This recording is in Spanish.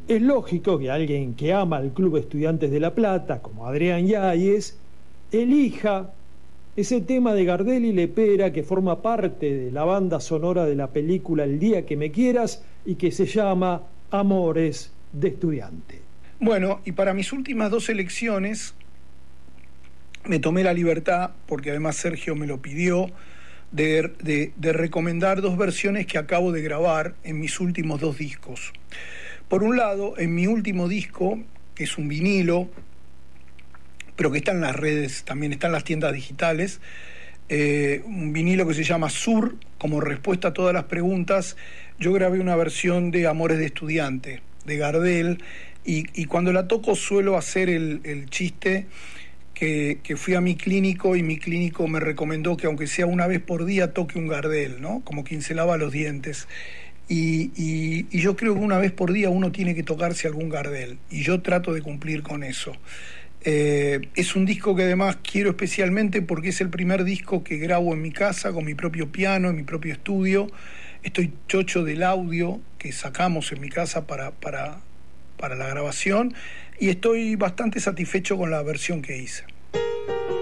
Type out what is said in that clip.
Es lógico que alguien que ama al Club Estudiantes de La Plata, como Adrián Yáñez, elija ese tema de Gardel y Lepera que forma parte de la banda sonora de la película El día que me quieras y que se llama Amores de Estudiante. Bueno, y para mis últimas dos elecciones me tomé la libertad, porque además Sergio me lo pidió, de recomendar dos versiones que acabo de grabar en mis últimos dos discos. Por un lado, en mi último disco, que es un vinilo, pero que está en las redes, también está en las tiendas digitales, un vinilo que se llama Sur, como respuesta a todas las preguntas, yo grabé una versión de Amores de Estudiante, de Gardel, y cuando la toco suelo hacer el chiste que fui a mi clínico y mi clínico me recomendó que aunque sea una vez por día toque un Gardel, ¿no? Como quien se lava los dientes. Y yo creo que una vez por día uno tiene que tocarse algún Gardel, y yo trato de cumplir con eso. Es un disco que además quiero especialmente porque es el primer disco que grabo en mi casa, con mi propio piano, en mi propio estudio. Estoy chocho del audio que sacamos en mi casa para la grabación, y estoy bastante satisfecho con la versión que hice.